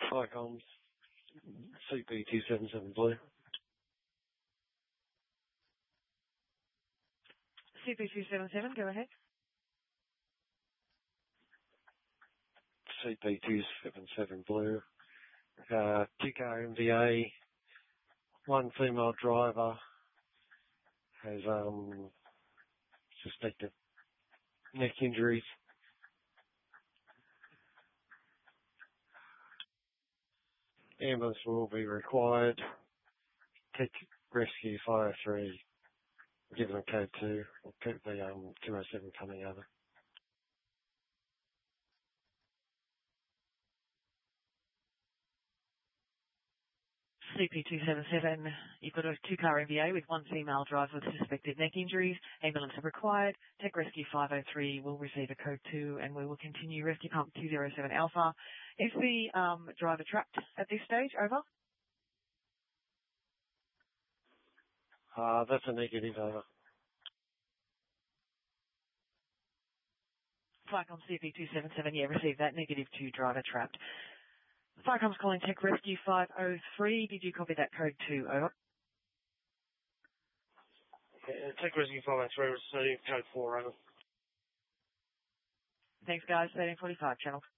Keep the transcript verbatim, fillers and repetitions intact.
Flycoms, C P two seven seven Blue. C P two seven seven, go ahead. C P two seven seven Blue. Uh, two-car M V A, one female driver has um, suspected neck injuries. Ambulance will be required. Tech Rescue five oh three, give them code two, or keep the um, two oh seven coming over. C P two seven seven, you've got a two-car M V A with one female driver with suspected neck injuries. Ambulance are required. Tech Rescue five oh three will receive a code two and we will continue rescue pump two oh seven Alpha. Is the um, driver trapped at this stage? Over? Uh, that's a negative, over. Flycom C P two seven seven, yeah, received that. Negative two, driver trapped. Flycom's calling Tech Rescue five oh three. Did you copy that code two? Over. Yeah, Tech Rescue five oh three received code four, over. Thanks, guys. thirteen forty-five channel.